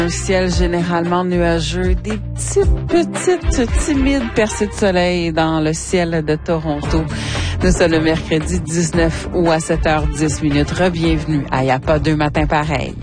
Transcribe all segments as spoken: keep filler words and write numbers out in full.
Un ciel généralement nuageux, des petites, petites, timides percées de soleil dans le ciel de Toronto. Nous sommes le mercredi dix-neuf août à sept heures dix minutes. Re-bienvenue à Y a pas deux matins pareils.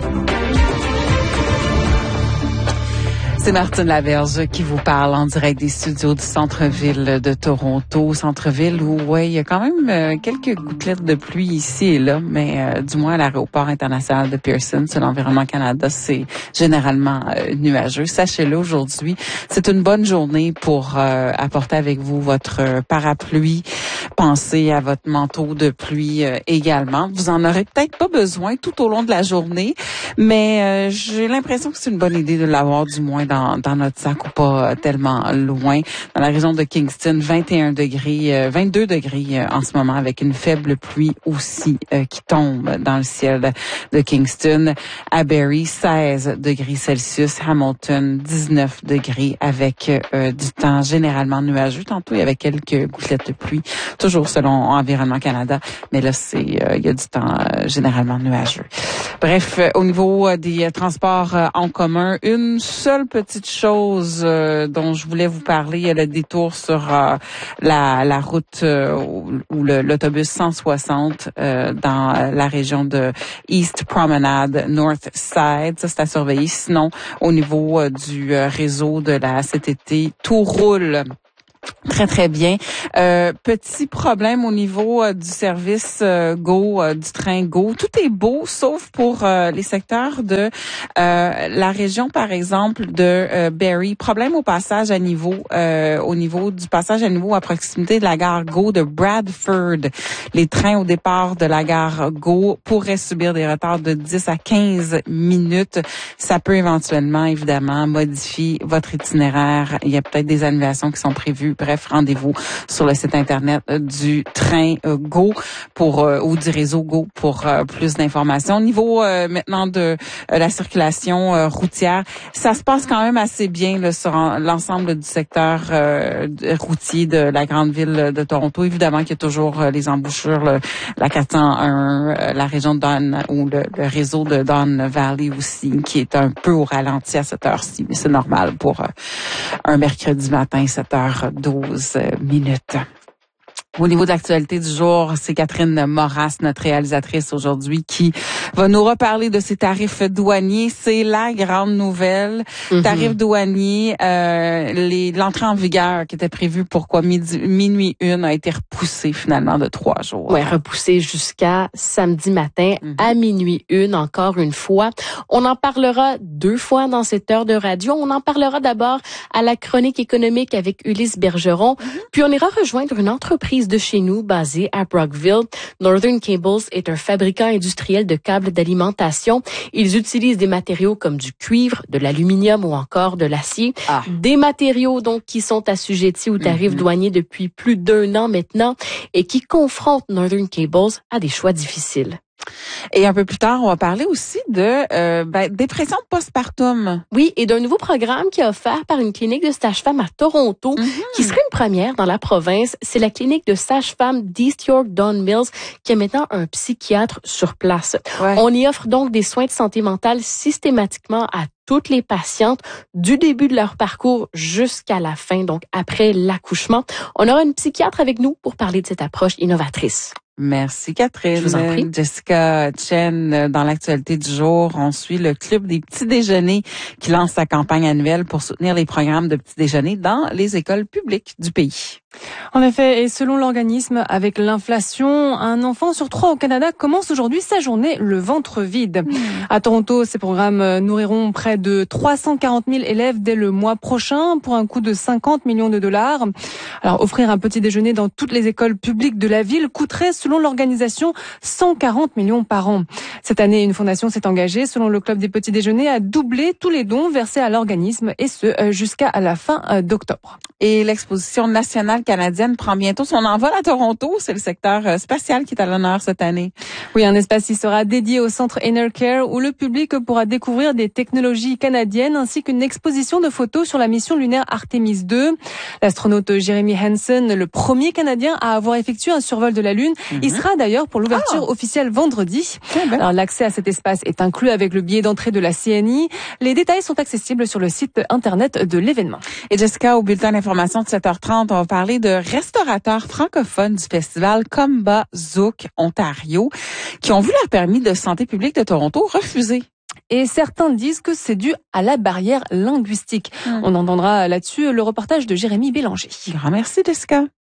C'est Martine Laverge qui vous parle en direct des studios du centre-ville de Toronto. Centre-ville où, ouais, il y a quand même euh, quelques gouttelettes de pluie ici et là, mais euh, du moins à l'aéroport international de Pearson, sur l'Environnement Canada, c'est généralement euh, nuageux. Sachez-le, aujourd'hui, c'est une bonne journée pour euh, apporter avec vous votre euh, parapluie. Pensez à votre manteau de pluie euh, également. Vous en aurez peut-être pas besoin tout au long de la journée, mais euh, j'ai l'impression que c'est une bonne idée de l'avoir du moins Dans, dans notre sac ou pas tellement loin. Dans la région de Kingston, vingt et un degrés, euh, vingt-deux degrés euh, en ce moment avec une faible pluie aussi euh, qui tombe dans le ciel de Kingston. À Barrie, seize degrés Celsius. Hamilton, dix-neuf degrés avec euh, du temps généralement nuageux. Tantôt, il y avait quelques gouttelettes de pluie, toujours selon Environnement Canada, mais là, c'est euh, il y a du temps euh, généralement nuageux. Bref, euh, au niveau euh, des euh, transports euh, en commun, une seule petite chose euh, dont je voulais vous parler, il y a le détour sur euh, la, la route euh, ou le, l'autobus cent soixante euh, dans la région de East Promenade, North Side. Ça, c'est à surveiller. Sinon, au niveau euh, du euh, réseau de la C T T, tout roule très, très bien. Euh, petit problème au niveau euh, du service euh, Go, euh, du train Go. Tout est beau, sauf pour euh, les secteurs de euh, la région, par exemple, de euh, Barrie. Problème au passage à niveau, euh, au niveau du passage à niveau à proximité de la gare Go de Bradford. Les trains au départ de la gare Go pourraient subir des retards de dix à quinze minutes. Ça peut éventuellement, évidemment, modifier votre itinéraire. Il y a peut-être des annulations qui sont prévues. Bref, rendez-vous sur le site internet du train euh, Go pour euh, ou du réseau Go pour euh, plus d'informations. Au niveau euh, maintenant de euh, la circulation euh, routière, ça se passe quand même assez bien là, sur en, l'ensemble du secteur euh, routier de la grande ville de Toronto. Évidemment qu'il y a toujours euh, les embouchures, le, la quatre cent un, euh, la région de Don ou le, le réseau de Don Valley aussi, qui est un peu au ralenti à cette heure-ci, mais c'est normal pour euh, un mercredi matin, sept heures douze minutes. Au niveau de l'actualité du jour, c'est Catherine Moras, notre réalisatrice aujourd'hui, qui va nous reparler de ses tarifs douaniers. C'est la grande nouvelle. Mm-hmm. Tarifs douaniers, euh, les, l'entrée en vigueur qui était prévue pour quoi midi, minuit une a été repoussée finalement de trois jours. Ouais, repoussée jusqu'à samedi matin mm-hmm. à minuit une, encore une fois. On en parlera deux fois dans cette heure de radio. On en parlera d'abord à la chronique économique avec Ulysse Bergeron, mm-hmm. puis on ira rejoindre une entreprise de chez nous, basé à Brockville. Northern Cables est un fabricant industriel de câbles d'alimentation. Ils utilisent des matériaux comme du cuivre, de l'aluminium ou encore de l'acier. Ah. Des matériaux donc qui sont assujettis aux tarifs mm-hmm. douaniers depuis plus d'un an maintenant et qui confrontent Northern Cables à des choix difficiles. Et un peu plus tard, on va parler aussi de euh, ben, dépression postpartum. Oui, et d'un nouveau programme qui est offert par une clinique de sage-femme à Toronto, mm-hmm. qui serait une première dans la province. C'est la clinique de sage-femme d'East York Don Mills qui a maintenant un psychiatre sur place. Ouais. On y offre donc des soins de santé mentale systématiquement à toutes les patientes du début de leur parcours jusqu'à la fin, donc après l'accouchement. On aura une psychiatre avec nous pour parler de cette approche innovatrice. Merci Catherine. Je vous en prie. Jessica Chen, dans l'actualité du jour, on suit le Club des petits déjeuners qui lance sa campagne annuelle pour soutenir les programmes de petits déjeuners dans les écoles publiques du pays. En effet, et selon l'organisme, avec l'inflation, un enfant sur trois au Canada commence aujourd'hui sa journée le ventre vide. Mmh. À Toronto, ces programmes nourriront près de trois cent quarante mille élèves dès le mois prochain pour un coût de cinquante millions de dollars. Alors, offrir un petit déjeuner dans toutes les écoles publiques de la ville coûterait, selon l'organisation, cent quarante millions par an. Cette année, une fondation s'est engagée, selon le Club des petits déjeuners, à doubler tous les dons versés à l'organisme, et ce, jusqu'à la fin d'octobre. Et l'exposition nationale canadienne prend bientôt son envol à Toronto. C'est le secteur spatial qui est à l'honneur cette année. Oui, un espace y sera dédié au centre Enercare où le public pourra découvrir des technologies canadiennes ainsi qu'une exposition de photos sur la mission lunaire Artemis deux. L'astronaute Jeremy Hansen, le premier Canadien à avoir effectué un survol de la Lune, mm-hmm. il sera d'ailleurs pour l'ouverture oh. officielle vendredi. Alors l'accès à cet espace est inclus avec le billet d'entrée de la C N I. Les détails sont accessibles sur le site internet de l'événement. Et Jessica, au bulletin d'information de sept heures trente, on va parler de restaurateurs francophones du festival Combat Zouk Ontario qui ont vu leur permis de santé publique de Toronto refusé. Et certains disent que c'est dû à la barrière linguistique. Mmh. On entendra là-dessus le reportage de Jérémy Bélanger. Grand merci, Jessica.